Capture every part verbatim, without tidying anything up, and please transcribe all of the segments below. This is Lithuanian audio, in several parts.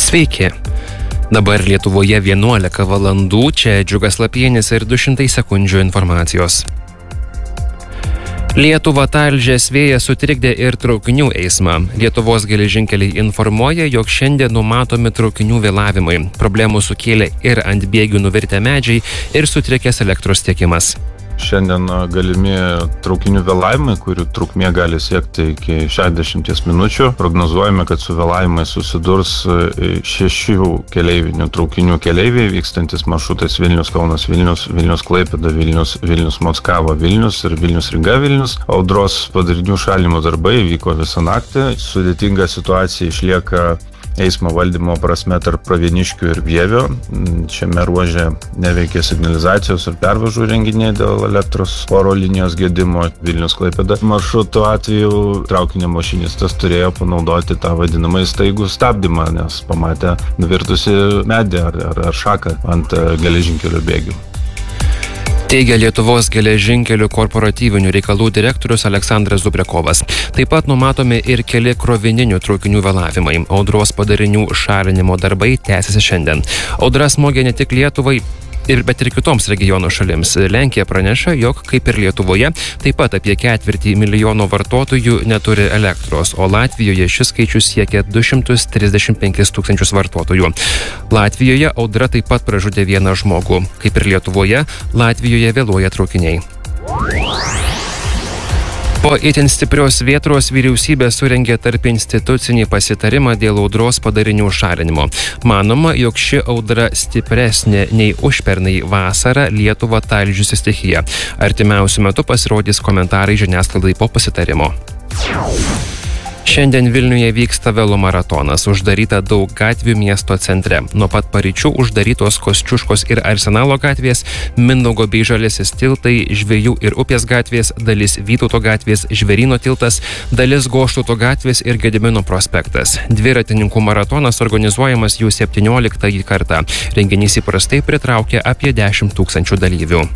Sveiki. Dabar Lietuvoje vienuolika valandų, čia Džiugas Lapienis ir du šimtai sekundžių informacijos. Lietuvą talžęs vėjas sutrikdė ir traukinių eismą. Lietuvos geležinkeliai informuoja, jog šiandien numatomi traukinių vėlavimai. Problemų sukėlė ir ant bėgių nuvirtę medžiai ir sutrikęs elektros tiekimas. Šiandien galimi traukinių vėlavimai, kurių trukmė gali siekti iki šešiasdešimt minučių. Prognozuojame, kad su vėlavimais susidurs šešių keleivinių traukinių keleiviai, vykstantis maršrutais Vilnius Kaunas Vilnius, Vilnius Klaipėda Vilnius, Vilnius Mockava Vilnius ir Vilnius Ryga Vilnius. Audros padarinių šalinimo darbai vyko visą naktį. Sudėtinga situacija išlieka eismo valdymo prasme tarp Pravieniškių ir Vievio. Šiame ruože neveikia signalizacijos ir pervažų renginiai dėl elektros oro linijos gedimo. Vilnius Klaipėda maršruto atveju traukinio mašinistas turėjo panaudoti tą vadinamą įstaigų stabdymą, nes pamatė nuvirtusi medį ar, ar, ar šaką ant geležinkelio bėgių. Teigia Lietuvos geležinkelių korporatyvinių reikalų direktorius Aleksandras Zubrekovas. Taip pat numatomi ir keli krovininių traukinių vėlavimai. Audros padarinių šalinimo darbai tęsiasi šiandien. Audra smogė ne tik Lietuvai, Ir, bet ir kitoms regiono šalims. Lenkija praneša, jog, kaip ir Lietuvoje, taip pat apie ketvirtį milijono vartotojų neturi elektros, o Latvijoje šis skaičius siekia du šimtus trisdešimt penkis tūkstančius vartotojų. Latvijoje audra taip pat pražudė vieną žmogų. Kaip ir Lietuvoje, Latvijoje vėluoja traukiniai. Po itin stiprios vėtros vyriausybė surengė tarp institucinį pasitarimą dėl audros padarinių šalinimo. Manoma, jog ši audra stipresnė nei užpernai vasarą Lietuvą talžiusi stichija. Artimiausiu metu pasirodys komentarai žiniasklaidai po pasitarimo. Šiandien Vilniuje vyksta velomaratonas. Uždaryta daug gatvių miesto centre. Nuo pat paryčių uždarytos Kosciuškos ir Arsenalo gatvės, Mindaugo bei Žaliasis tiltai, Žvejų ir Upės gatvės, dalis Vytauto gatvės, Žvėryno tiltas, dalis Goštauto gatvės ir Gedimino prospektas. Dviratininkų maratonas organizuojamas jau septynioliktąjį kartą. Renginys įprastai pritraukia apie dešimt tūkstančių dalyvių.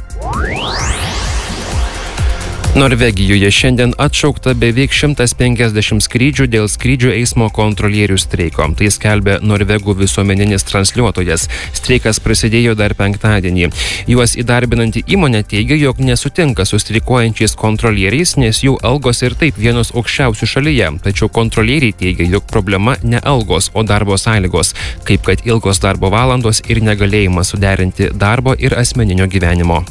Norvegijoje šiandien atšaukta beveik šimtas penkiasdešimt skrydžių dėl skrydžių eismo kontrolierių streiko. Tai skelbia Norvegų visuomeninis transliuotojas. Streikas prasidėjo dar penktadienį. Juos įdarbinanti įmonė teigia, jog nesutinka su streikuojančiais kontrolieriais, nes jų algos ir taip vienos aukščiausių šalyje. Tačiau kontrolieriai teigia, jog problema ne algos, o darbo sąlygos, kaip kad ilgos darbo valandos ir negalėjimas suderinti darbo ir asmeninio gyvenimo.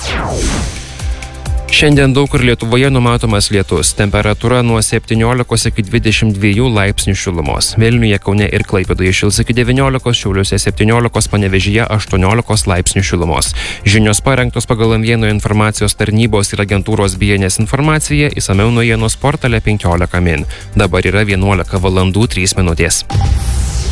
Šiandien daug kur Lietuvoje numatomas lietus. Temperatūra nuo septyniolikos iki dvidešimt dviejų laipsnių šilumos. Vilniuje, Kaune ir Klaipėdoje šils iki devyniolikos, Šiauliuose septyniolikos, Panevėžyje aštuoniolikos laipsnių šilumos. Žinios parengtos pagal M vieno informacijos tarnybos ir agentūros B N S informaciją, išsamiau naujienos portale penkiolika min. Dabar yra vienuolika valandų trys minutės.